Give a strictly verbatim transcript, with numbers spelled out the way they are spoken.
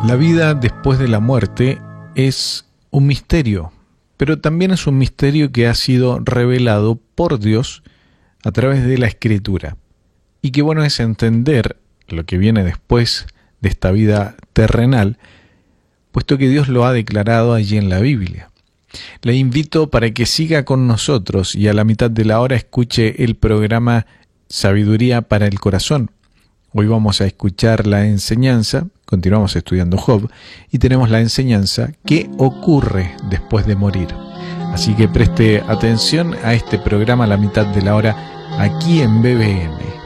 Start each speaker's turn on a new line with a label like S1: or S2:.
S1: La vida después de la muerte es un misterio, pero también es un misterio que ha sido revelado por Dios a través de la Escritura. Y qué bueno es entender lo que viene después de esta vida terrenal, puesto que Dios lo ha declarado allí en la Biblia. Le invito para que siga con nosotros y a la mitad de la hora escuche el programa Sabiduría para el Corazón. Hoy vamos a escuchar la enseñanza, continuamos estudiando Job, y tenemos la enseñanza ¿qué ocurre después de morir? Así que preste atención a este programa a la mitad de la hora aquí en B B M.